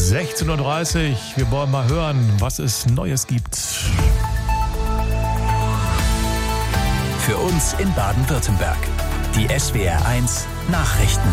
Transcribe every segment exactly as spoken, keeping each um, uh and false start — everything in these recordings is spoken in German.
sechzehn Uhr dreißig. Wir wollen mal hören, was es Neues gibt. Für uns in Baden-Württemberg. Die S W R eins Nachrichten.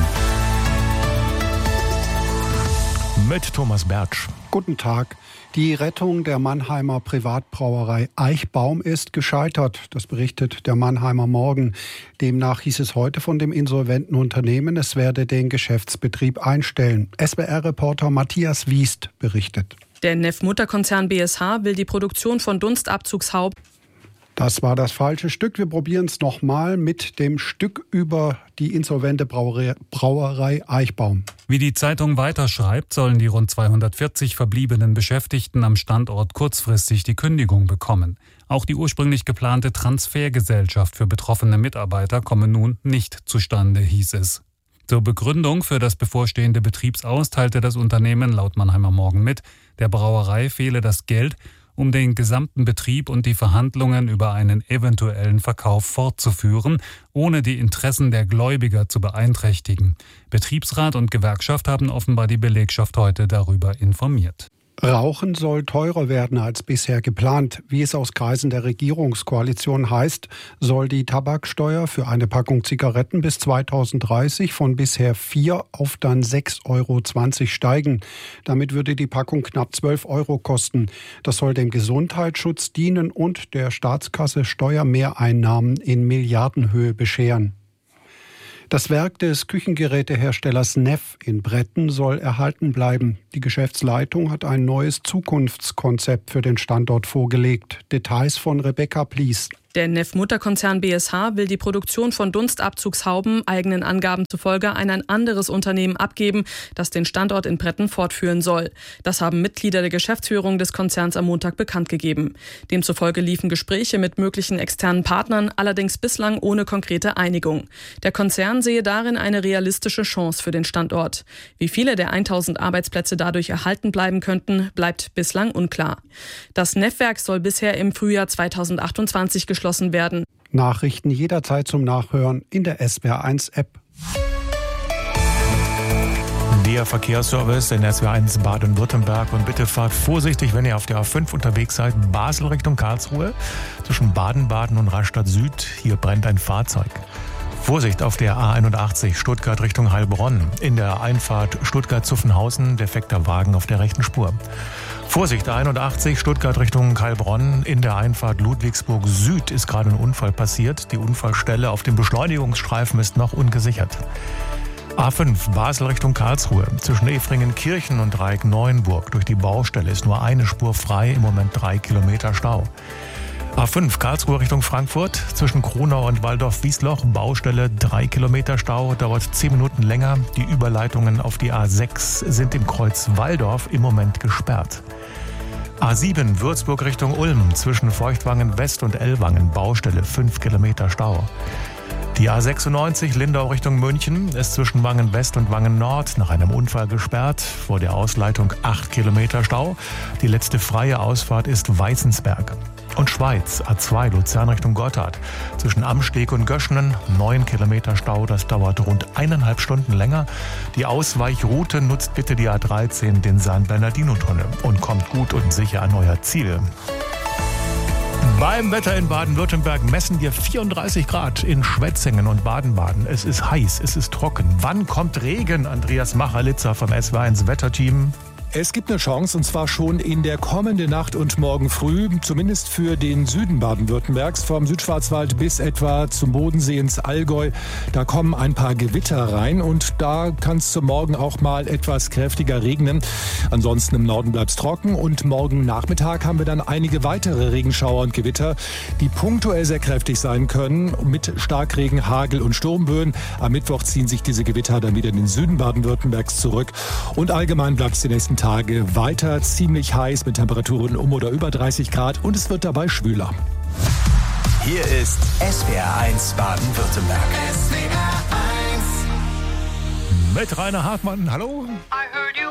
Mit Thomas Bertsch. Guten Tag. Die Rettung der Mannheimer Privatbrauerei Eichbaum ist gescheitert. Das berichtet der Mannheimer Morgen. Demnach hieß es heute von dem insolventen Unternehmen, es werde den Geschäftsbetrieb einstellen. S W R-Reporter Matthias Wiest berichtet. Der Neff-Mutterkonzern B S H will die Produktion von Dunstabzugshauben. Das war das falsche Stück. Wir probieren es nochmal mit dem Stück über die insolvente Brauerei, Brauerei Eichbaum. Wie die Zeitung weiterschreibt, sollen die rund zweihundertvierzig verbliebenen Beschäftigten am Standort kurzfristig die Kündigung bekommen. Auch die ursprünglich geplante Transfergesellschaft für betroffene Mitarbeiter komme nun nicht zustande, hieß es. Zur Begründung für das bevorstehende Betriebsaus teilte das Unternehmen laut Mannheimer Morgen mit, der Brauerei fehle das Geld, um den gesamten Betrieb und die Verhandlungen über einen eventuellen Verkauf fortzuführen, ohne die Interessen der Gläubiger zu beeinträchtigen. Betriebsrat und Gewerkschaft haben offenbar die Belegschaft heute darüber informiert. Rauchen soll teurer werden als bisher geplant. Wie es aus Kreisen der Regierungskoalition heißt, soll die Tabaksteuer für eine Packung Zigaretten bis zweitausenddreißig von bisher vier auf dann sechs Euro zwanzig steigen. Damit würde die Packung knapp zwölf Euro kosten. Das soll dem Gesundheitsschutz dienen und der Staatskasse Steuermehreinnahmen in Milliardenhöhe bescheren. Das Werk des Küchengeräteherstellers Neff in Bretten soll erhalten bleiben. Die Geschäftsleitung hat ein neues Zukunftskonzept für den Standort vorgelegt. Details von Rebecca Plies. Der Neff-Mutterkonzern B S H will die Produktion von Dunstabzugshauben eigenen Angaben zufolge an ein anderes Unternehmen abgeben, das den Standort in Bretten fortführen soll. Das haben Mitglieder der Geschäftsführung des Konzerns am Montag bekannt gegeben. Demzufolge liefen Gespräche mit möglichen externen Partnern, allerdings bislang ohne konkrete Einigung. Der Konzern sehe darin eine realistische Chance für den Standort. Wie viele der tausend Arbeitsplätze dadurch erhalten bleiben könnten, bleibt bislang unklar. Das Neff-Werk soll bisher im Frühjahr zweitausendachtundzwanzig geschlossen werden. Nachrichten jederzeit zum Nachhören in der S W R eins App. Der Verkehrsservice in S W R eins Baden-Württemberg. Und bitte fahrt vorsichtig, wenn ihr auf der A fünf unterwegs seid. Basel Richtung Karlsruhe. Zwischen Baden-Baden und Rastatt Süd. Hier brennt ein Fahrzeug. Vorsicht auf der A einundachtzig Stuttgart Richtung Heilbronn. In der Einfahrt Stuttgart-Zuffenhausen defekter Wagen auf der rechten Spur. Vorsicht, A einundachtzig Stuttgart Richtung Heilbronn. In der Einfahrt Ludwigsburg Süd ist gerade ein Unfall passiert. Die Unfallstelle auf dem Beschleunigungsstreifen ist noch ungesichert. A fünf Basel Richtung Karlsruhe. Zwischen Efringen-Kirchen und Dreieck-Neuenburg. Durch die Baustelle ist nur eine Spur frei. Im Moment drei Kilometer Stau. A fünf Karlsruhe Richtung Frankfurt, zwischen Kronau und Waldorf-Wiesloch, Baustelle drei Kilometer Stau, dauert zehn Minuten länger. Die Überleitungen auf die A sechs sind im Kreuz Walldorf im Moment gesperrt. A sieben Würzburg Richtung Ulm, zwischen Feuchtwangen West und Ellwangen, Baustelle fünf Kilometer Stau. Die A sechsundneunzig Lindau Richtung München ist zwischen Wangen West und Wangen Nord nach einem Unfall gesperrt. Vor der Ausleitung acht Kilometer Stau. Die letzte freie Ausfahrt ist Weißensberg. Und Schweiz, A zwei Luzern Richtung Gotthard. Zwischen Amsteg und Göschenen neun Kilometer Stau, das dauert rund eineinhalb Stunden länger. Die Ausweichroute nutzt bitte die A dreizehn, den San Bernardino-Tunnel, und kommt gut und sicher an euer Ziel. Beim Wetter in Baden-Württemberg messen wir vierunddreißig Grad in Schwetzingen und Baden-Baden. Es ist heiß, es ist trocken. Wann kommt Regen? Andreas Machalitzer vom S W R eins Wetterteam. Es gibt eine Chance, und zwar schon in der kommenden Nacht und morgen früh, zumindest für den Süden Baden-Württembergs, vom Südschwarzwald bis etwa zum Bodensee ins Allgäu. Da kommen ein paar Gewitter rein und da kann es zum Morgen auch mal etwas kräftiger regnen. Ansonsten im Norden bleibt es trocken und morgen Nachmittag haben wir dann einige weitere Regenschauer und Gewitter, die punktuell sehr kräftig sein können, mit Starkregen, Hagel und Sturmböen. Am Mittwoch ziehen sich diese Gewitter dann wieder in den Süden Baden-Württembergs zurück und allgemein bleibt es die nächsten Tage weiter ziemlich heiß mit Temperaturen um oder über dreißig Grad und es wird dabei schwüler. Hier ist S W R eins Baden-Württemberg. Mit Rainer Hartmann, hallo. I heard you